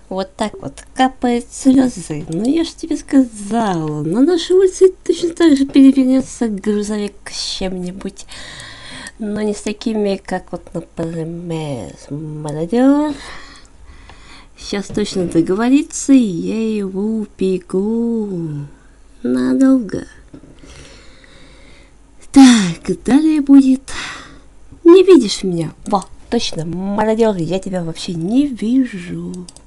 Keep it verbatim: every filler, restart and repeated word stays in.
Вот так вот капают слезы. Ну я ж тебе сказала, на нашей улице точно так же перевернется грузовик с чем-нибудь. Но не с такими, как вот, например, молодежь. Сейчас точно договориться, и я его упеку надолго. Так, далее будет... Не видишь меня? Во, точно, молодежь, я тебя вообще не вижу.